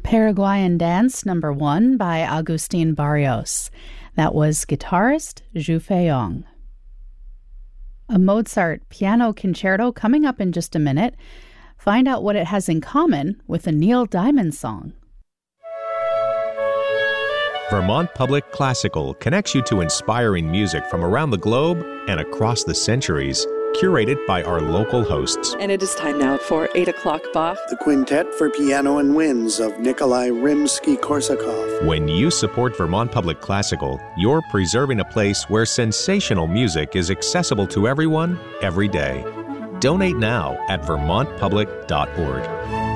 Paraguayan Dance No. 1 by Agustin Barrios. That was guitarist Zhu Feiyong. A Mozart piano concerto coming up in just a minute. Find out what it has in common with a Neil Diamond song. Vermont Public Classical connects you to inspiring music from around the globe and across the centuries, curated by our local hosts. And it is time now for 8 o'clock Bach. The Quintet for Piano and Winds of Nikolai Rimsky-Korsakov. When you support Vermont Public Classical, you're preserving a place where sensational music is accessible to everyone, every day. Donate now at vermontpublic.org.